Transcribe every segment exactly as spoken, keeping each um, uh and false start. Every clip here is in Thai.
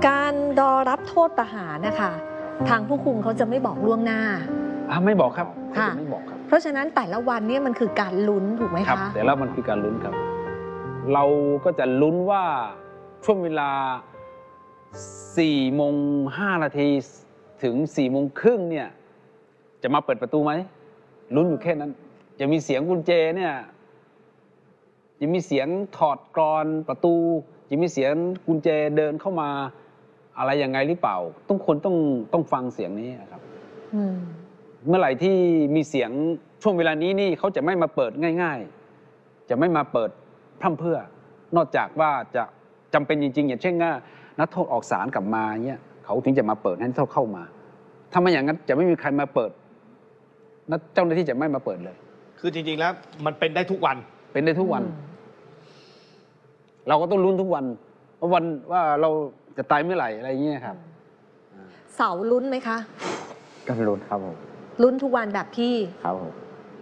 การรอรับโทษประหารนะคะทางผู้คุมเขาจะไม่บอกล่วงหน้าอ่าไม่บอกครับเขาจะไม่บอกครับเพราะฉะนั้นแต่ละวันเนี่ยมันคือการลุ้นถูกไหมคะครับแต่ละมันคือการลุ้นครับเราก็จะลุ้นว่าช่วงเวลาสี่โมงห้านาทีถึงสี่โมงครึ่งเนี่ยจะมาเปิดประตูไหมลุ้นอยู่แค่นั้นจะมีเสียงกุญแจเนี่ยจะมีเสียงถอดกรอนประตูจะมีเสียงกุญแจเดินเข้ามาอะไรยังไงหรือเปล่าต้องคนต้องต้องฟังเสียงนี้ครับเมื่อไหร่ที่มีเสียงช่วงเวลานี้นี่เขาจะไม่มาเปิดง่ายๆจะไม่มาเปิดพร่ำเพรื่อนอกจากว่าจะจำเป็นจริงๆอย่างเช่นว่านักโทษออกศาลกลับมาเนี่ยเขาถึงจะมาเปิดให้นักโทษเข้ามาถ้าไม่อย่างนั้นจะไม่มีใครมาเปิดนักเจ้าหน้าที่จะไม่มาเปิดเลยคือจริงๆแล้วมันเป็นได้ทุกวันเป็นได้ทุกวันเราก็ต้องลุ้นทุกวันว่าวันว่าเราจะตายเมื่อไหร่อะไรอย่างเงี้ยครับเสาลุ้นไหมคะก็ลุ้นครับผมลุ้นทุกวันแบบพี่ครับผม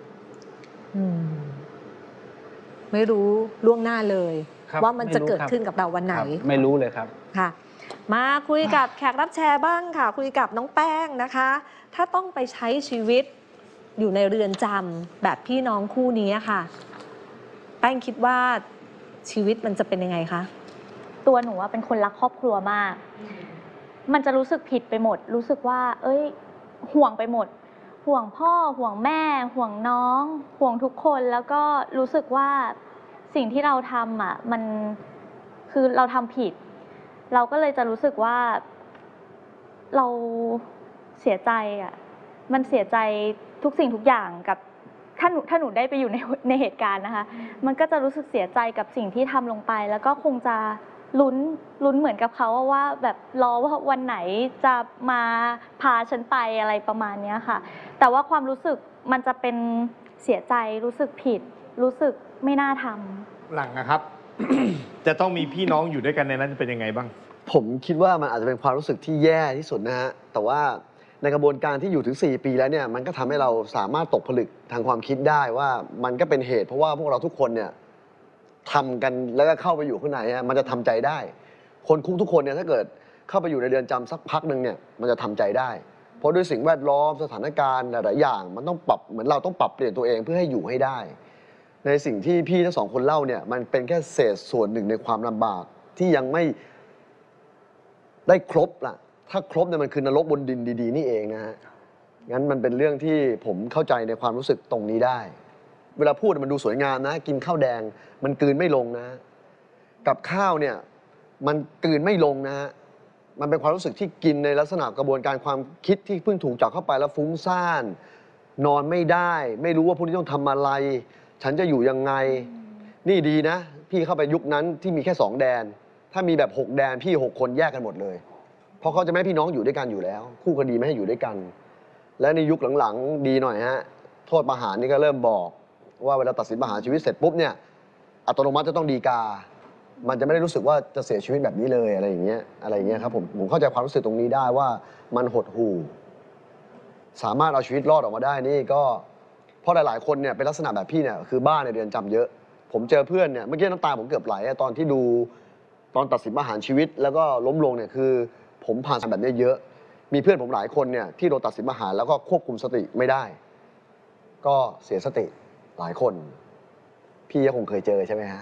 ไม่รู้ล่วงหน้าเลยว่ามันจะเกิดขึ้นกับเราวันไหนไม่รู้เลยครับค่ะมาคุยกับแขกรับแชร์บ้างค่ะคุยกับน้องแป้งนะคะถ้าต้องไปใช้ชีวิตอยู่ในเรือนจำแบบพี่น้องคู่นี้ค่ะแป้งคิดว่าชีวิตมันจะเป็นยังไงคะตัวหนูว่าเป็นคนรักครอบครัวมากมันจะรู้สึกผิดไปหมดรู้สึกว่าเอ้ยห่วงไปหมดห่วงพ่อห่วงแม่ห่วงน้องห่วงทุกคนแล้วก็รู้สึกว่าสิ่งที่เราทำอ่ะมันคือเราทำผิดเราก็เลยจะรู้สึกว่าเราเสียใจอ่ะมันเสียใจทุกสิ่งทุกอย่างกับถ้าหนูถ้าหนูได้ไปอยู่ในในเหตุการณ์นะคะมันก็จะรู้สึกเสียใจกับสิ่งที่ทำลงไปแล้วก็คงจะลุ้นลุ้นเหมือนกับเขาว่าแบบรอว่าวันไหนจะมาพาฉันไปอะไรประมาณนี้ค่ะแต่ว่าความรู้สึกมันจะเป็นเสียใจรู้สึกผิดรู้สึกไม่น่าทำหลังนะครับ จะต้องมีพี่น้องอยู่ด้วยกันในนั้นเป็นยังไงบ้างผมคิดว่ามันอาจจะเป็นความรู้สึกที่แย่ที่สุดนะฮะแต่ว่าในกระบวนการที่อยู่ถึงสี่ปีแล้วเนี่ยมันก็ทำให้เราสามารถตกผลึกทางความคิดได้ว่ามันก็เป็นเหตุเพราะว่าพวกเราทุกคนเนี่ยทำกันแล้วก็เข้าไปอยู่ข้างในฮะมันจะทำใจได้คนคุกทุกคนเนี่ยถ้าเกิดเข้าไปอยู่ในเรือนจำสักพักหนึ่งเนี่ยมันจะทำใจได้เพราะด้วยสิ่งแวดล้อมสถานการณ์หลายๆอย่างมันต้องปรับเหมือนเราต้องปรับเปลี่ยนตัวเองเพื่อให้อยู่ให้ได้ในสิ่งที่พี่ทั้งสองคนเล่าเนี่ยมันเป็นแค่เศษส่วนหนึ่งในความลำบากที่ยังไม่ได้ครบล่ะถ้าครบเนี่ยมันคือนรกบนดินดีๆนี่เองนะฮะงั้นมันเป็นเรื่องที่ผมเข้าใจในความรู้สึกตรงนี้ได้เวลาพูดมันดูสวยงามนะกินข้าวแดงมันกลืนไม่ลงนะกับข้าวเนี่ยมันกลืนไม่ลงนะฮะมันเป็นความรู้สึกที่กินในลักษณะกระบวนการความคิดที่เพิ่งถูกเจาะเข้าไปแล้วฟุ้งซ่านนอนไม่ได้ไม่รู้ว่าพรุ่งนี้ต้องทำอะไรฉันจะอยู่ยังไงนี่ดีนะพี่เข้าไปยุคนั้นที่มีแค่สองแดนถ้ามีแบบหกแดนพี่หกคนแยกกันหมดเลยเพราะเขาจะไม่ให้พี่น้องอยู่ด้วยกันอยู่แล้วคู่คดีไม่ให้อยู่ด้วยกันและในยุคหลังๆดีหน่อยฮะโทษประหารนี่ก็เริ่มบอกว่าเวลาตัดสินประหารชีวิตเสร็จปุ๊บเนี่ยอัตโนมัติจะต้องฎีกามันจะไม่ได้รู้สึกว่าจะเสียชีวิตแบบนี้เลยอะไรอย่างเงี้ยอะไรอย่างเงี้ยครับผมผมเข้าใจความรู้สึกตรงนี้ได้ว่ามันหดหู่สามารถเอาชีวิตรอดออกมาได้นี่ก็เพราะหลายๆคนเนี่ยเป็นลักษณะแบบพี่เนี่ยคือบ้านในเรือนจำเยอะผมเจอเพื่อนเนี่ยเมื่อกี้น้ำตาผมเกือบไหลตอนที่ดูตอนตัดสินประหารชีวิตแล้วก็ล้มลงเนี่ยคือผมผ่านแบบนี้เยอะมีเพื่อนผมหลายคนเนี่ยที่โดนตัดสินประหารแล้วก็ควบคุมสติไม่ได้ก็เสียสติหลายคนพี่ก็คงเคยเจอใช่ไหมฮะ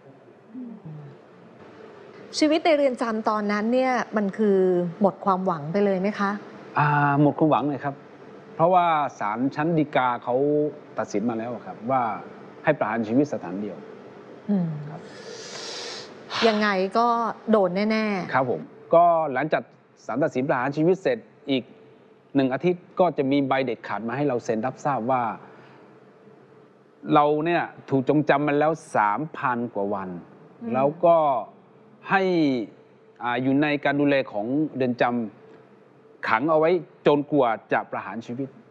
ชีวิตในเรือนจำตอนนั้นเนี่ยมันคือหมดความหวังไปเลยไหมคะอ่าหมดความหวังเลยครับเพราะว่าศาลชั้นฎีกาเขาตัดสินมาแล้วครับว่าให้ประหารชีวิตสถานเดียวครับยังไงก็โดนแน่ๆครับผมก็หลังจากศาลตัดสินประหารชีวิตเสร็จอีกหนึ่งอาทิตย์ก็จะมีใบเด็ดขาดมาให้เราเซ็นรับทราบว่าเราเนี่ยถูกจงจำมาแล้วสามพันกว่าวันแล้วก็ให้อยู่ในการดูแลของเรือนจำขังเอาไว้จนกว่าจะประหารชีวิต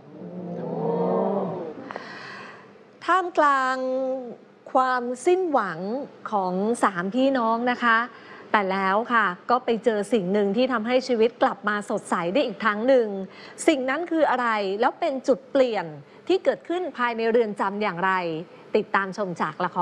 ท่ามกลางความสิ้นหวังของสามพี่น้องนะคะแต่แล้วค่ะก็ไปเจอสิ่งหนึ่งที่ทำให้ชีวิตกลับมาสดใสได้อีกครั้งหนึ่งสิ่งนั้นคืออะไรแล้วเป็นจุดเปลี่ยนที่เกิดขึ้นภายในเรือนจำอย่างไรติดตามชมจากละคร